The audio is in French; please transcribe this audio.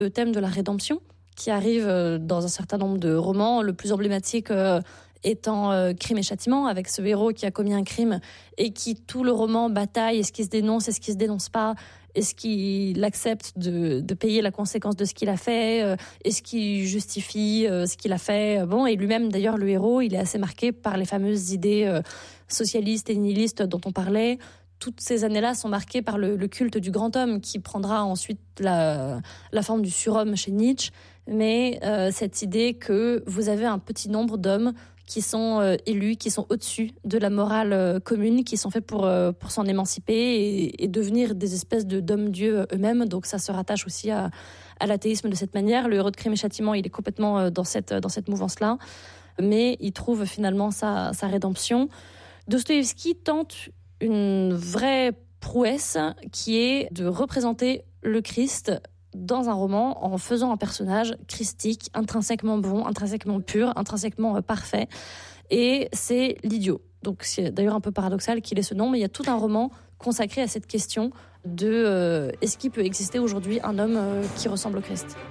Le thème de la rédemption qui arrive dans un certain nombre de romans, le plus emblématique étant Crime et Châtiment, avec ce héros qui a commis un crime et qui, tout le roman, bataille, est-ce qu'il se dénonce, est-ce qu'il se dénonce pas, est-ce qu'il accepte de payer la conséquence de ce qu'il a fait, est-ce qu'il justifie ce qu'il a fait. Bon, et lui-même, d'ailleurs, le héros, il est assez marqué par les fameuses idées socialistes et nihilistes dont on parlait. Toutes ces années-là sont marquées par le culte du grand homme qui prendra ensuite la forme du surhomme chez Nietzsche. Mais cette idée que vous avez un petit nombre d'hommes qui sont élus, qui sont au-dessus de la morale commune, qui sont faits pour s'en émanciper et devenir des espèces d'hommes-dieux eux-mêmes. Donc ça se rattache aussi à l'athéisme de cette manière. Le héros de Crime et Châtiment, il est complètement dans cette mouvance-là. Mais il trouve finalement sa rédemption. Dostoïevski tente une vraie prouesse qui est de représenter le Christ dans un roman en faisant un personnage christique, intrinsèquement bon, intrinsèquement pur, intrinsèquement parfait. Et c'est l'idiot. Donc c'est d'ailleurs un peu paradoxal qu'il ait ce nom, mais il y a tout un roman consacré à cette question de est-ce qu'il peut exister aujourd'hui un homme qui ressemble au Christ ?